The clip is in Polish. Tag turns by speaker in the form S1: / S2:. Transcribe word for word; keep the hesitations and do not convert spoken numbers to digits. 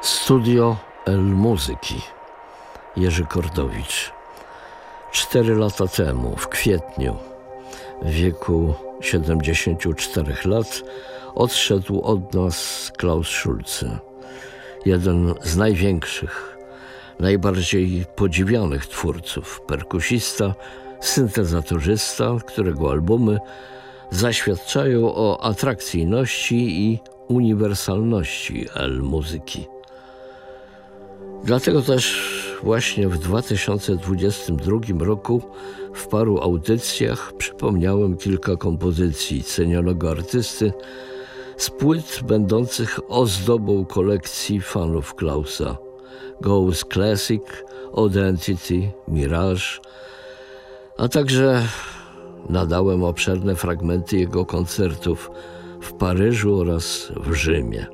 S1: Studio El Muzyki. Jerzy Kordowicz. Cztery lata temu, w kwietniu, w wieku siedemdziesięciu czterech lat, odszedł od nas Klaus Schulze. Jeden z największych, najbardziej podziwianych twórców, perkusista, syntezatorzysta, którego albumy zaświadczają o atrakcyjności i uniwersalności El Muzyki. Dlatego też właśnie w dwa tysiące dwudziestym drugim roku w paru audycjach przypomniałem kilka kompozycji cenionego artysty z płyt będących ozdobą kolekcji fanów Klausa. Ghost Classic, Identity, Mirage, a także nadałem obszerne fragmenty jego koncertów w Paryżu oraz w Rzymie.